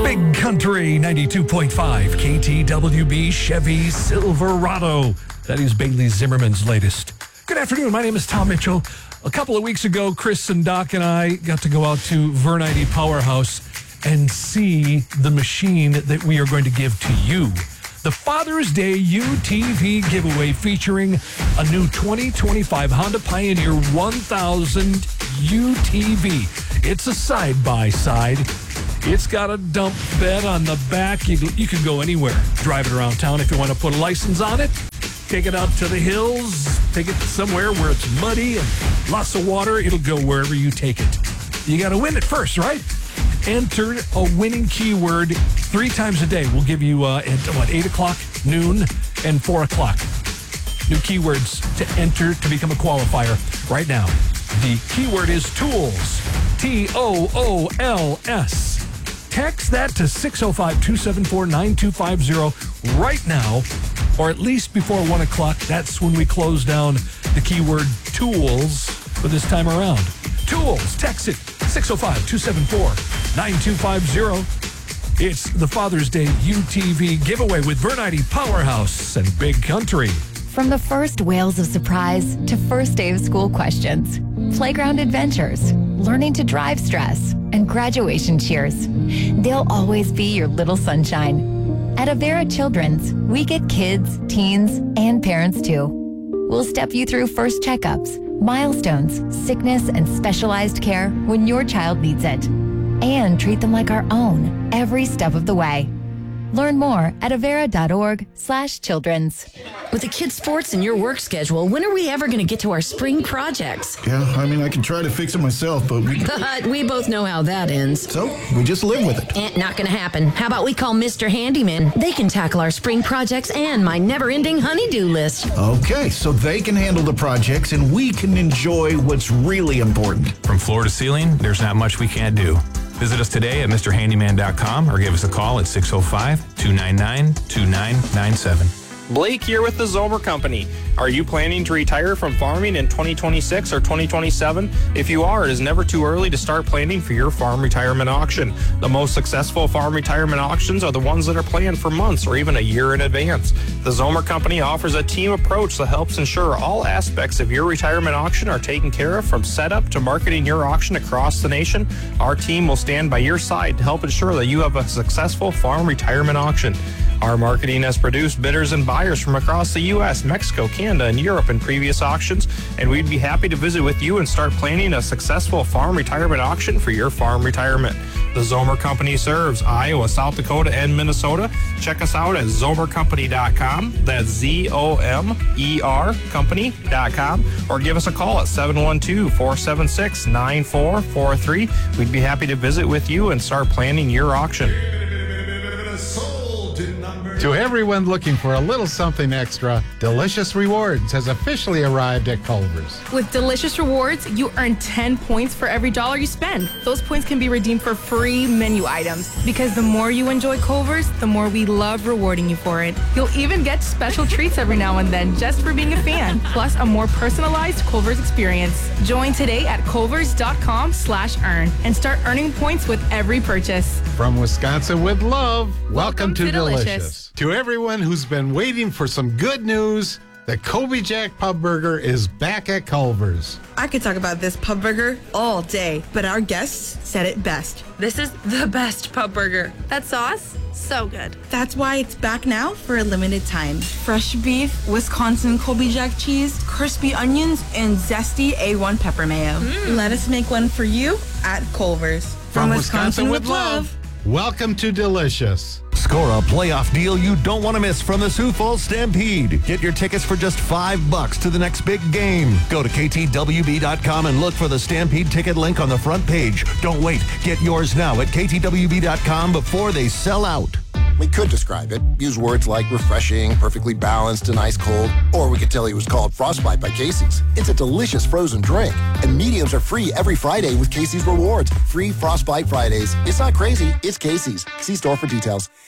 Big Country 92.5 KTWB Chevy Silverado. That is Bailey Zimmerman's latest. Good afternoon. My name is Tom Mitchell. A couple of weeks ago, Chris and Doc and I got to go out to Vernite Powerhouse and see the machine that we are going to give to you. The Father's Day UTV giveaway featuring a new 2025 Honda Pioneer 1000 UTV. It's a side-by-side. It's got a dump bed on the back. You can go anywhere. Drive it around town if you want to put a license on it. Take it out to the hills. Take it somewhere where it's muddy and lots of water. It'll go wherever you take it. You got to win it first, right? Enter a winning keyword 3 times a day. We'll give you at 8 o'clock, noon, and 4 o'clock. New keywords to enter to become a qualifier right now. The keyword is tools. TOOLS. Text that to 605-274-9250 right now, or at least before 1 o'clock. That's when we close down the keyword tools for this time around. Tools. Text it 605-274-9250. It's the Father's Day UTV giveaway with Vernite Powerhouse and Big Country. From the first wails of surprise to first day of school questions, playground adventures, learning to drive stress, and graduation cheers, they'll always be your little sunshine. At Avera Children's, we get kids, teens, and parents too. We'll step you through first checkups, milestones, sickness, and specialized care when your child needs it, and treat them like our own every step of the way. Learn more at avera.org/children's. With the kids' sports and your work schedule, when are we ever going to get to our spring projects? Yeah, I mean, I can try to fix it myself, but we both know how that ends. So, we just live with it. Not going to happen. How about we call Mr. Handyman? They can tackle our spring projects and my never-ending honey-do list. Okay, so they can handle the projects and we can enjoy what's really important. From floor to ceiling, there's not much we can't do. Visit us today at MrHandyman.com or give us a call at 605-299-2997. Blake here with the Zomer Company. Are you planning to retire from farming in 2026 or 2027? If you are, it is never too early to start planning for your farm retirement auction. The most successful farm retirement auctions are the ones that are planned for months or even a year in advance. The Zomer Company offers a team approach that helps ensure all aspects of your retirement auction are taken care of, from setup to marketing your auction across the nation. Our team will stand by your side to help ensure that you have a successful farm retirement auction. Our marketing has produced bidders and buyers from across the U.S., Mexico, Canada, and Europe in previous auctions, and we'd be happy to visit with you and start planning a successful farm retirement auction for your farm retirement. The Zomer Company serves Iowa, South Dakota, and Minnesota. Check us out at zomercompany.com. That's ZOMER company.com, or give us a call at 712-476-9443. We'd be happy to visit with you and start planning your auction. To everyone looking for a little something extra, Delicious Rewards has officially arrived at Culver's. With Delicious Rewards, you earn 10 points for every $1 you spend. Those points can be redeemed for free menu items, because the more you enjoy Culver's, the more we love rewarding you for it. You'll even get special treats every now and then just for being a fan, plus a more personalized Culver's experience. Join today at culvers.com/earn and start earning points with every purchase. From Wisconsin with love, welcome to Delicious. Delicious. To everyone who's been waiting for some good news, the Kobe Jack Pub Burger is back at Culver's. I could talk about this pub burger all day, but our guests said it best. This is the best pub burger. That sauce, so good. That's why it's back now for a limited time. Fresh beef, Wisconsin Kobe Jack cheese, crispy onions, and zesty A1 pepper mayo. Let us make one for you at Culver's. From Wisconsin with love, welcome to Delicious. Score a playoff deal you don't want to miss from the Sioux Falls Stampede. Get your tickets for just $5 to the next big game. Go to ktwb.com and look for the Stampede ticket link on the front page. Don't wait. Get yours now at ktwb.com before they sell out. We could describe it, use words like refreshing, perfectly balanced, and ice cold, or we could tell you it was called Frostbite by Casey's. It's a delicious frozen drink, and mediums are free every Friday with Casey's Rewards. Free Frostbite Fridays. It's not crazy, it's Casey's. See store for details.